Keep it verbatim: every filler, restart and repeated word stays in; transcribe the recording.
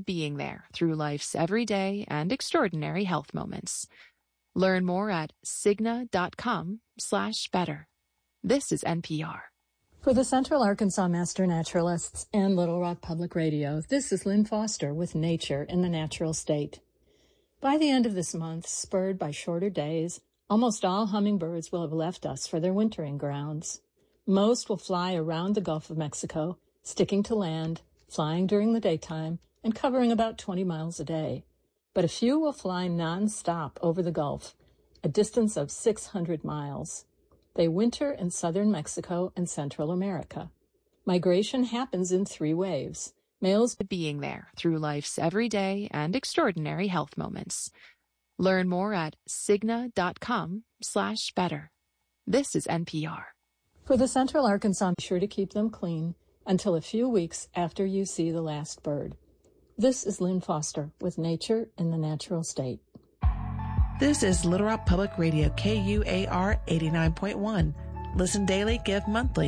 being there through life's everyday and extraordinary health moments. Learn more at Cigna.com slash better. This is N P R. For the Central Arkansas Master Naturalists and Little Rock Public Radio, this is Lynn Foster with Nature in the Natural State. By the end of this month, spurred by shorter days, almost all hummingbirds will have left us for their wintering grounds. Most will fly around the Gulf of Mexico, sticking to land, flying during the daytime, and covering about twenty miles a day. But a few will fly non-stop over the Gulf, a distance of six hundred miles. They winter in southern Mexico and Central America. Migration happens in three waves. Males being there through life's everyday and extraordinary health moments. Learn more at Cigna.com slash better. This is N P R. For the Central Arkansas, be sure to keep them clean until a few weeks after you see the last bird. This is Lynn Foster with Nature in the Natural State. This is Little Rock Public Radio, K U A R eighty-nine point one. Listen daily, give monthly.